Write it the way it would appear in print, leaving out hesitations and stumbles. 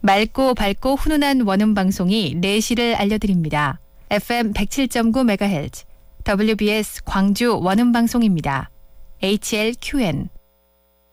맑고 밝고 훈훈한 원음방송이 4시를 알려드립니다. FM 107.9MHz WBS 광주 원음방송입니다. HLQN